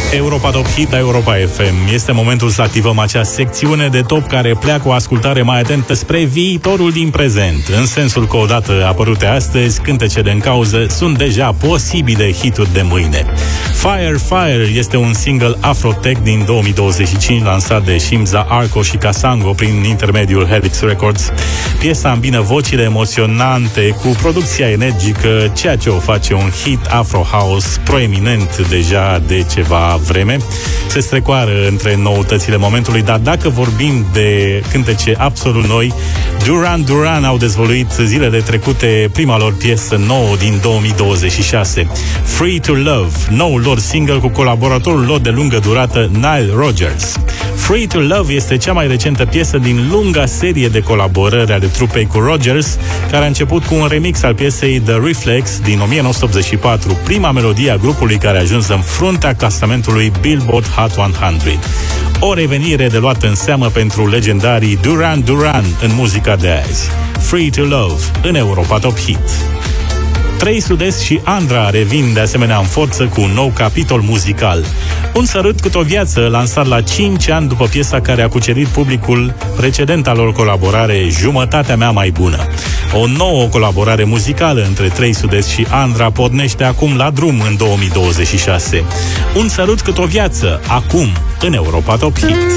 Europa Top Hit, Europa FM. Este momentul să activăm acea secțiune de top care pleacă o ascultare mai atentă spre viitorul din prezent, în sensul că odată apărute astăzi, cântecele în cauză sunt deja posibile hituri de mâine. Fire, Fire este un single Afrotech din 2025 lansat de Shimza, Arco și Kasango prin intermediul Helix Records. Piesa îmbină vocile emoționante cu producția energică, ceea ce o face un hit Afro House proeminent deja de ceva vreme. Se strecoară între noutățile momentului, dar dacă vorbim de cântece absolut noi, Duran Duran au dezvăluit zilele trecute prima lor piesă nouă din 2026, Free to Love, noul lor single cu colaboratorul lor de lungă durată, Nile Rodgers. Free to Love este cea mai recentă piesă din lunga serie de colaborări ale trupei cu Rodgers, care a început cu un remix al piesei The Reflex din 1984, prima melodie a grupului care a ajuns în fruntea clasamentului Billboard Hot 100. O revenire de luat în seamă pentru legendarii Duran Duran în muzica de azi. Free to Love în Europa Top Hit. 3 Sud-Est și Andra revin de asemenea în forță cu un nou capitol muzical. Un sărut cât o viață, lansat la 5 ani după piesa care a cucerit publicul precedenta lor colaborare, Jumătatea mea mai bună. O nouă colaborare muzicală între 3 Sud-Est și Andra pornește acum la drum în 2026. Un sărut cât o viață, acum în Europa Top Hit.